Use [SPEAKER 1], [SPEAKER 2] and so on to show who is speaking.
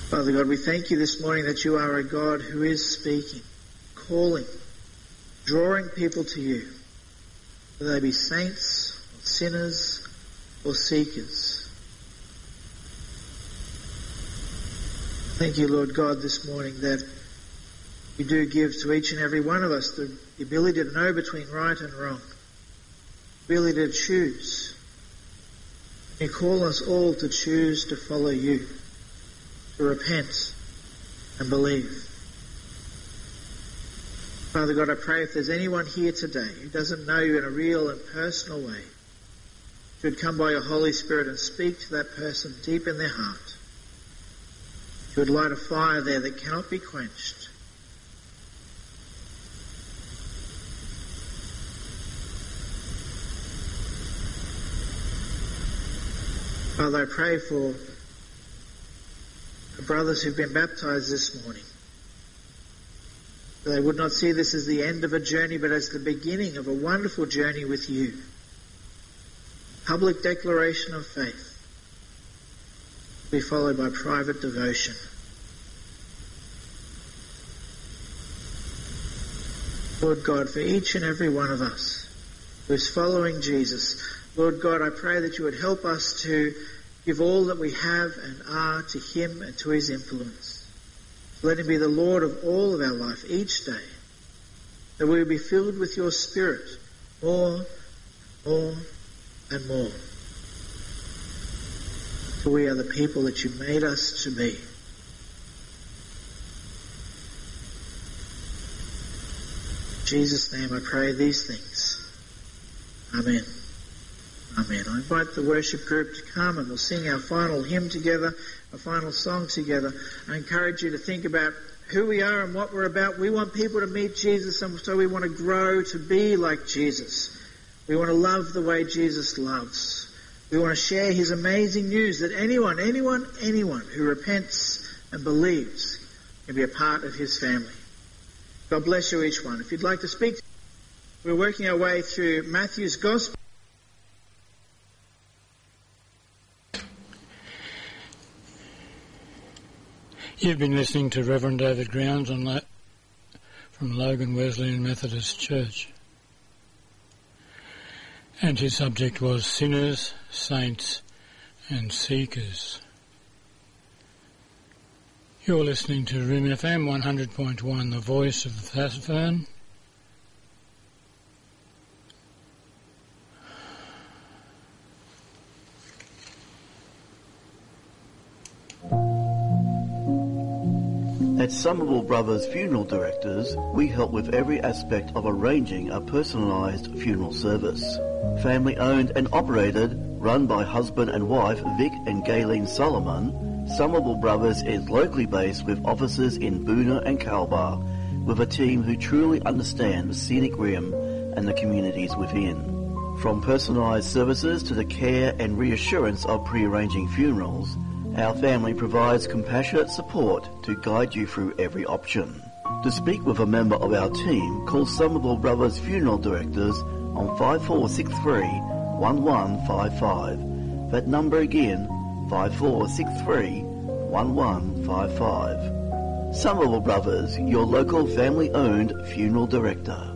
[SPEAKER 1] Father God, we thank you this morning that you are a God who is speaking, calling, drawing people to you, whether they be saints or sinners or seekers. Thank you, Lord God, this morning that you do give to each and every one of us the ability to know between right and wrong, the ability to choose. You call us all to choose to follow you, to repent and believe. Father God, I pray if there's anyone here today who doesn't know you in a real and personal way, you would come by your Holy Spirit and speak to that person deep in their heart. You would light a fire there that cannot be quenched. Father, I pray for the brothers who've been baptized this morning. That they would not see this as the end of a journey, but as the beginning of a wonderful journey with you. Public declaration of faith will be followed by private devotion. Lord God, for each and every one of us who is following Jesus, Lord God, I pray that you would help us to give all that we have and are to him and to his influence. Let him be the Lord of all of our life each day, that we will be filled with your Spirit more and more. For we are the people that you made us to be. In Jesus' name I pray these things. Amen. Amen. I invite the worship group to come and we'll sing our final hymn together, our final song together. I encourage you to think about who we are and what we're about. We want people to meet Jesus, and so we want to grow to be like Jesus. We want to love the way Jesus loves. We want to share his amazing news that anyone who repents and believes can be a part of his family. God bless you each one. If you'd like to speak, we're working our way through Matthew's Gospel.
[SPEAKER 2] You've been listening to Reverend David Grounds from Logan Wesleyan Methodist Church. And his subject was Sinners, Saints and Seekers. You're listening to Room FM 100.1, the voice of the Fern.
[SPEAKER 3] At Somerville Brothers Funeral Directors, we help with every aspect of arranging a personalised funeral service. Family owned and operated, run by husband and wife Vic and Gayleen Solomon, Somerville Brothers is locally based with offices in Boonah and Calbar, with a team who truly understand the scenic rim and the communities within. From personalised services to the care and reassurance of pre-arranging funerals, our family provides compassionate support to guide you through every option. To speak with a member of our team, call Somerville Brothers Funeral Directors on 5463 1155. That number again, 5463 1155. Somerville Brothers, your local family-owned funeral director.